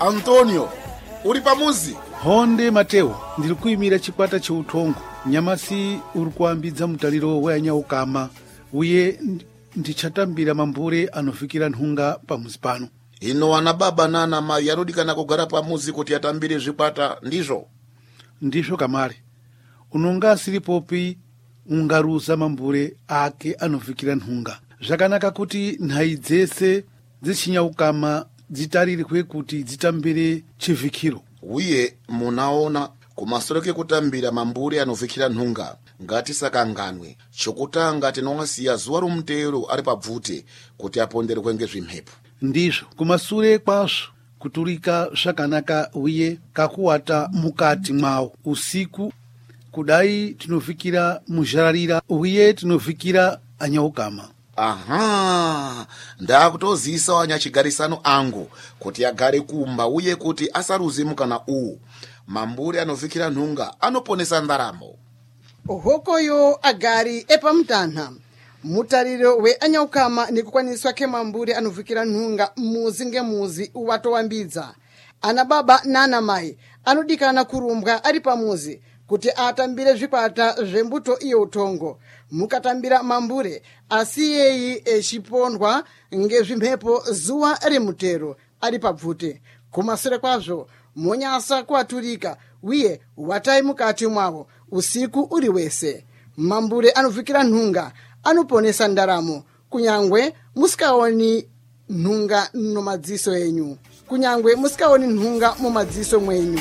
Antonio, uri pamuzi? Honde Mateo, ndiri kuimira chikwata cheutongo. Nyamasi uri kuambidza mutariro weanyaukama uye ndichatambira mambure anofikira nhunga pamuzi pano. Ino ana baba nana mai anodikana kugara pamuzi kuti atambire zvikwata, ndizvo? Ndizvo kamare. Unonga asiripopi ungaruza mambure ake anofikira nhunga. Zvakanaka kuti nhai dzese dzechinyaukama dzitarirwe kuti dzitambire chivhikiro. Uye munaona kumasoro kekutambira mambure anofikira nhunga ngatisakanganwe. Chokutanga tinowasiya zuva romutero ari pabvute kuti aponderwe ngezvimhepo. Ndizvo kumasure kwazvo kuturika zvakanaka uye kakuwata mukati mwawo usiku kudai tinofikira muzhararira uye tinofikira anyaukama. Aha, ndakutoziisa wanyachigarisano angu kuti agare kumba uye kuti asaruze mukana uwu. Mambure anofikira nhunga anoponesa ndaramo. Hokoyo agari epamutanha. Mutariro we anyaukama nekukwaniswa kemambure anofikira nhunga muzi ngemuzi watowambidza. Ana baba nana mai anodikana kurumbwa ari pamuzi kuti atambire zvikwata zvembuto iyo utongo. Mukatambira mambure asiyeyi echipondwa ngezvimhepo zuva remutero ari pabvute. Kumasure kwazvo monyasa kuaturika uye watai mukati mwavo usiku uri wese. Mambure anofikira nhunga anoponesa ndaramo kunyangwe musikaoni nhunga nomadziso enyu. Kunyangwe musikaoni nhunga mumadziso mwenyu.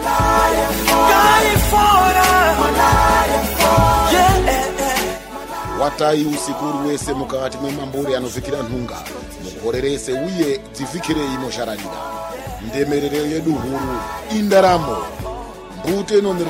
Watai usiku uri wese mukati memambure anofikira nhunga. Mukorerese uye dzifikirei moshararira. Ndemerero yedu huru indaramo. Mbute